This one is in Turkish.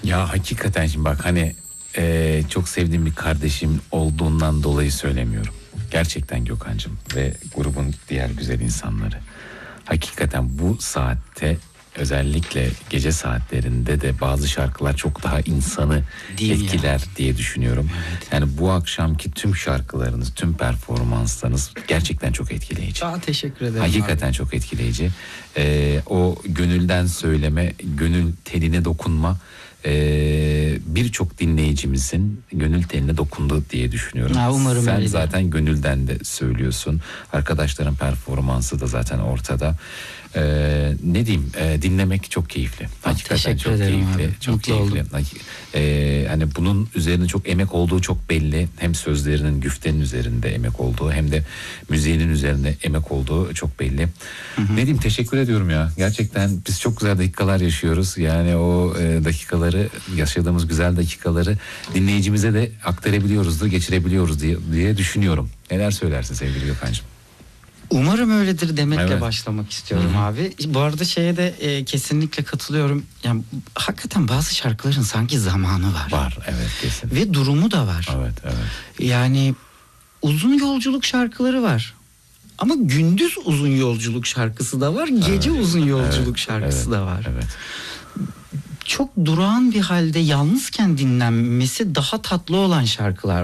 Ya hakikaten şimdi bak hani çok sevdiğim bir kardeşim olduğundan dolayı söylemiyorum. Gerçekten Gökhan'cığım ve grubun diğer güzel insanları. Hakikaten bu saatte, özellikle gece saatlerinde de bazı şarkılar çok daha insanı Değil etkiler diye düşünüyorum. Evet. Yani bu akşamki tüm şarkılarınız, tüm performanslarınız gerçekten çok etkileyici. Aa, teşekkür ederim. Hakikaten abi. çok etkileyici. O gönülden söyleme, gönül teline dokunma birçok dinleyicimizin gönül teline dokundu diye düşünüyorum. Umarım Sen öyle zaten gönülden de söylüyorsun. Arkadaşların performansı da zaten ortada. Ne diyeyim, dinlemek çok keyifli. Hakikaten teşekkür çok ederim keyifli. abi. Çok Mutlu keyifli. oldum. Hani bunun üzerine çok emek olduğu çok belli. Hem sözlerinin, güftenin üzerinde emek olduğu, hem de müziğinin üzerinde emek olduğu çok belli. Ne diyeyim, teşekkür ediyorum ya. Gerçekten biz çok güzel dakikalar yaşıyoruz. Yani o dakikaları, yaşadığımız güzel dakikaları dinleyicimize de aktarabiliyoruzdur, geçirebiliyoruz diye düşünüyorum. Neler söylersin sevgili Gökhan'cığım? Umarım öyledir demekle Evet. başlamak istiyorum abi. Bu arada şeye de kesinlikle katılıyorum. Yani hakikaten bazı şarkıların sanki zamanı var. Var, evet, kesin. Ve durumu da var. Evet, evet. Yani uzun yolculuk şarkıları var. Ama gündüz uzun yolculuk şarkısı da var. Gece uzun yolculuk şarkısı da var. Evet. Çok durağan bir halde yalnızken dinlenmesi daha tatlı olan şarkılar